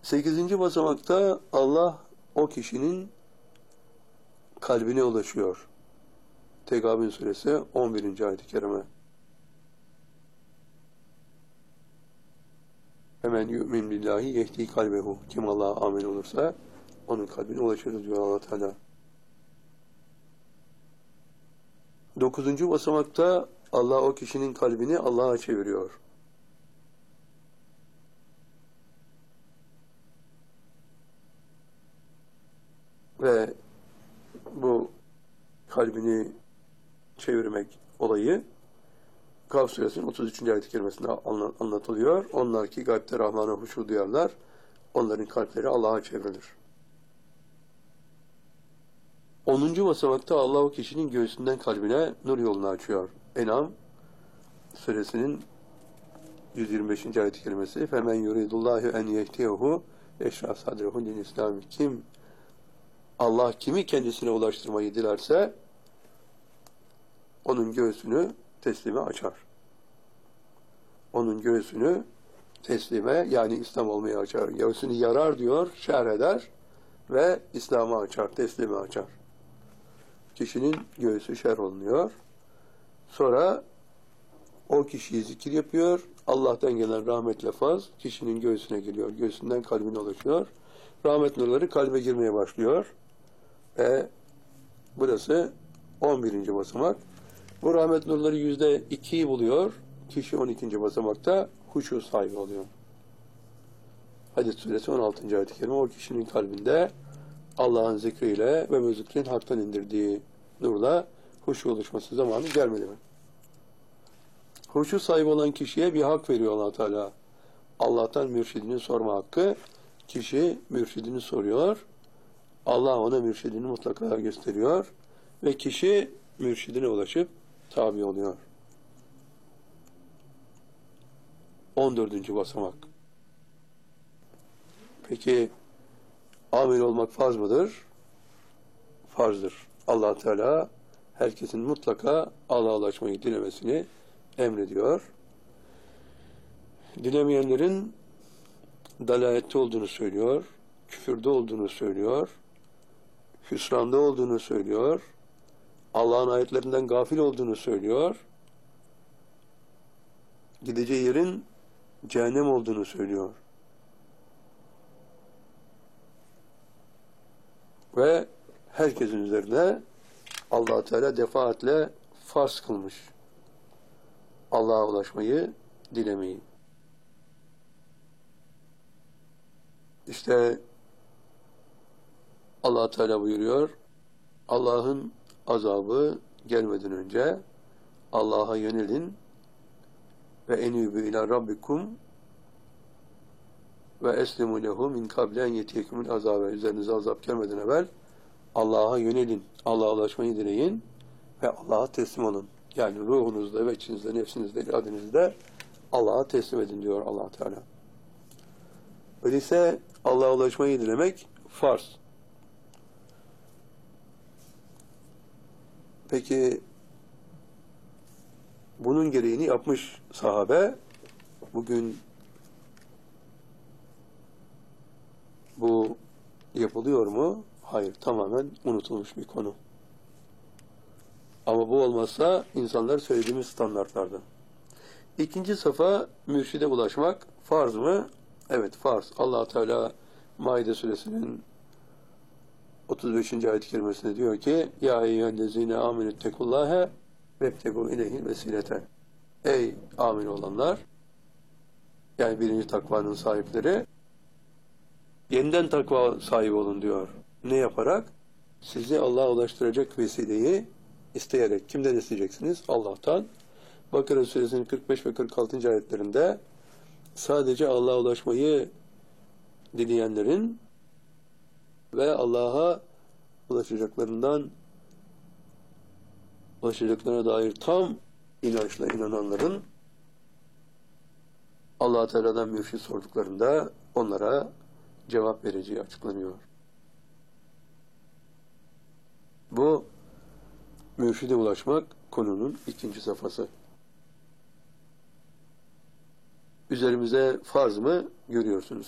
8. basamakta Allah o kişinin kalbine ulaşıyor. Tegabün suresi 11. ayet-i kerime. Hemen yu'min billahi yehdi kalbehu. Kim Allah'a amin olursa onun kalbine ulaşır diyor Allah Teala. 9. basamakta Allah o kişinin kalbini Allah'a çeviriyor. Ve bu kalbini çevirmek olayı Kaf suresinin 33. ayet-i kerimesinde anlatılıyor. Onlar ki kalpte Rahman'a huşu duyarlar, onların kalpleri Allah'a çevrilir. 10. basamakta Allah o kişinin göğsünden kalbine nur yolunu açıyor. En'am suresinin 125. ayet-i kerimesi فَمَنْ يُرِيدُ اللّٰهُ اَنْ يَهْتِيَهُ اَشْرَى صَدْرَهُ لِلْاِسْلَامِ Kim Allah kimi kendisine ulaştırmayı dilerse onun göğsünü teslime açar. Onun göğsünü teslime yani İslam olmaya açar. Göğsünü yarar diyor, şerh eder ve İslam'a açar, teslime açar. Kişinin göğsü şerh olunuyor. Sonra o kişiyi zikir yapıyor. Allah'tan gelen rahmet lafaz kişinin göğsüne geliyor. Göğsünden kalbine ulaşıyor. Rahmet nurları kalbe girmeye başlıyor. Ve burası 11. basamak. Bu rahmet nurları %2'yi buluyor. Kişi 12. basamakta huşu sahibi oluyor. Hadis suresi 16. ayet-i kerime o kişinin kalbinde Allah'ın zikriyle ve bu zikrin haktan indirdiği nurla huşu oluşması zamanı gelmedi mi? Huşu sahibi olan kişiye bir hak veriyor Allah Teala. Allah'tan mürşidini sorma hakkı. Kişi mürşidini soruyor. Allah ona mürşidini mutlaka gösteriyor. Ve kişi mürşidine ulaşıp tabi oluyor. 14. basamak. Peki amil olmak farz mıdır? Farzdır. Allah Teala herkesin mutlaka Allah'a ulaşmayı dilemesini emrediyor. Dilemeyenlerin dalalette olduğunu söylüyor, küfürde olduğunu söylüyor, hüsranda olduğunu söylüyor, Allah'ın ayetlerinden gafil olduğunu söylüyor, gideceği yerin cehennem olduğunu söylüyor. Ve herkesin üzerine Allah Teala defaatle farz kılmış. Allah'a ulaşmayı dilemeyi. İşte Allah Teala buyuruyor, Allah'ın azabı gelmeden önce Allah'a yönelin ve enûbü ilâ rabbikum ve eslimu lehu min kablen yetiyekumul azabe. Üzerinize azap gelmeden evvel Allah'a yönelin, Allah'a ulaşmayı dileyin ve Allah'a teslim olun. Yani ruhunuzda ve içinizde, nefsinizde, iradenizde Allah'a teslim edin diyor Allah Teala. Öyleyse Allah'a ulaşmayı dilemek farz. Peki bunun gereğini yapmış sahabe. Bugün bu yapılıyor mu? Hayır, tamamen unutulmuş bir konu. Ama bu olmazsa insanlar söylediğimiz standartlarda. İkinci safa mürşide ulaşmak farz mı? Evet, farz. Allah Teala Maide suresinin 35. ayet-i kerimesinde diyor ki Ya eyyühellezine amenüttekullâhe vebtegû ileyhil vesilete. Ey amin olanlar, yani birinci takvanın sahipleri, yeniden takva sahibi olun diyor. Ne yaparak? Sizi Allah'a ulaştıracak vesileyi isteyerek. Kimden isteyeceksiniz? Allah'tan. Bakara suresinin 45 ve 46. ayetlerinde sadece Allah'a ulaşmayı dileyenlerin ve Allah'a ulaşacaklarına dair tam inançla inananların Allah Teala'dan mürşid sorduklarında onlara cevap vereceği açıklanıyor. Bu mürşide ulaşmak konunun ikinci safhası. Üzerimize farz mı görüyorsunuz?